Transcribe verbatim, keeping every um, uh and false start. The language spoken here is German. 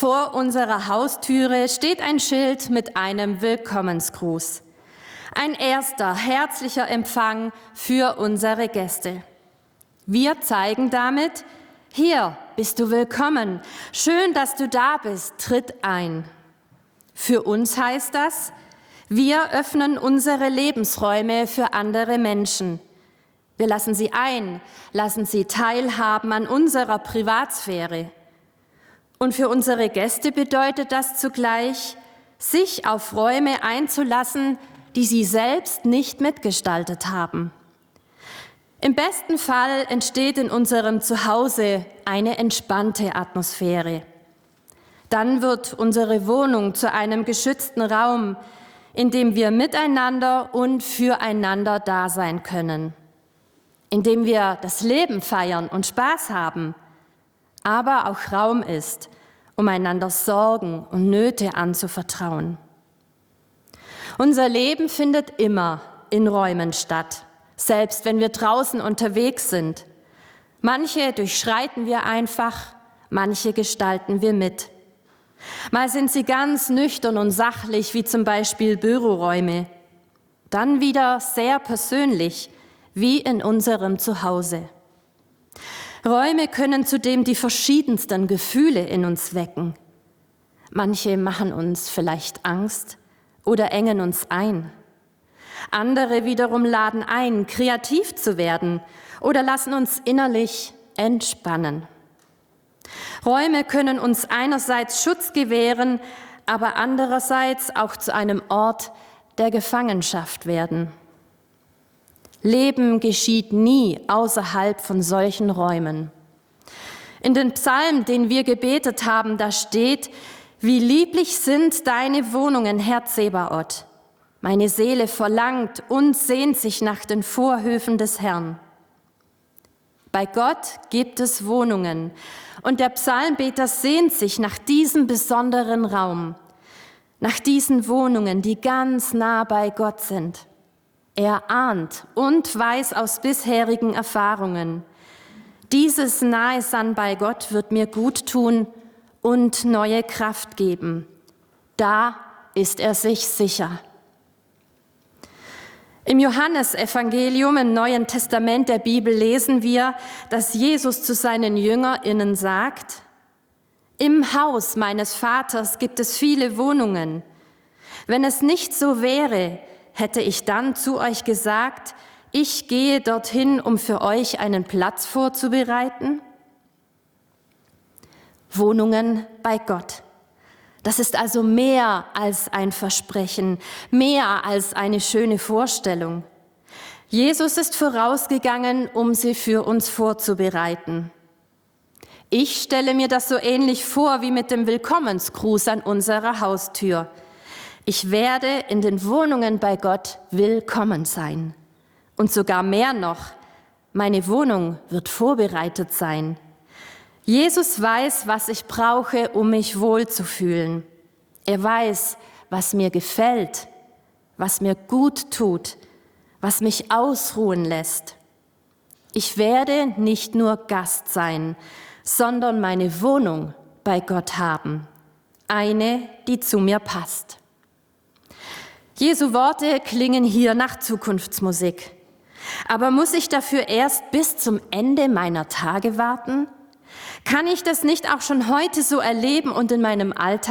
Vor unserer Haustüre steht ein Schild mit einem Willkommensgruß. Ein erster herzlicher Empfang für unsere Gäste. Wir zeigen damit: Hier bist du willkommen. Schön, dass du da bist. Tritt ein. Für uns heißt das: Wir öffnen unsere Lebensräume für andere Menschen. Wir lassen sie ein, lassen sie teilhaben an unserer Privatsphäre. Und für unsere Gäste bedeutet das zugleich, sich auf Räume einzulassen, die sie selbst nicht mitgestaltet haben. Im besten Fall entsteht in unserem Zuhause eine entspannte Atmosphäre. Dann wird unsere Wohnung zu einem geschützten Raum, in dem wir miteinander und füreinander da sein können, in dem wir das Leben feiern und Spaß haben, aber auch Raum ist, um einander Sorgen und Nöte anzuvertrauen. Unser Leben findet immer in Räumen statt, selbst wenn wir draußen unterwegs sind. Manche durchschreiten wir einfach, manche gestalten wir mit. Mal sind sie ganz nüchtern und sachlich, wie zum Beispiel Büroräume. Dann wieder sehr persönlich, wie in unserem Zuhause. Räume können zudem die verschiedensten Gefühle in uns wecken. Manche machen uns vielleicht Angst oder engen uns ein. Andere wiederum laden ein, kreativ zu werden oder lassen uns innerlich entspannen. Räume können uns einerseits Schutz gewähren, aber andererseits auch zu einem Ort der Gefangenschaft werden. Leben geschieht nie außerhalb von solchen Räumen. In den Psalmen, den wir gebetet haben, da steht: Wie lieblich sind deine Wohnungen, Herr Zebaoth. Meine Seele verlangt und sehnt sich nach den Vorhöfen des Herrn. Bei Gott gibt es Wohnungen und der Psalmbeter sehnt sich nach diesem besonderen Raum, nach diesen Wohnungen, die ganz nah bei Gott sind. Er ahnt und weiß aus bisherigen Erfahrungen: Dieses Nahesein bei Gott wird mir gut tun und neue Kraft geben. Da ist er sich sicher. Im Johannesevangelium im Neuen Testament der Bibel lesen wir, dass Jesus zu seinen JüngerInnen sagt: Im Haus meines Vaters gibt es viele Wohnungen. Wenn es nicht so wäre, hätte ich dann zu euch gesagt, ich gehe dorthin, um für euch einen Platz vorzubereiten? Wohnungen bei Gott. Das ist also mehr als ein Versprechen, mehr als eine schöne Vorstellung. Jesus ist vorausgegangen, um sie für uns vorzubereiten. Ich stelle mir das so ähnlich vor wie mit dem Willkommensgruß an unserer Haustür. Ich werde in den Wohnungen bei Gott willkommen sein. Und sogar mehr noch, meine Wohnung wird vorbereitet sein. Jesus weiß, was ich brauche, um mich wohlzufühlen. Er weiß, was mir gefällt, was mir gut tut, was mich ausruhen lässt. Ich werde nicht nur Gast sein, sondern meine Wohnung bei Gott haben. Eine, die zu mir passt. Jesu Worte klingen hier nach Zukunftsmusik. Aber muss ich dafür erst bis zum Ende meiner Tage warten? Kann ich das nicht auch schon heute so erleben und in meinem Alltag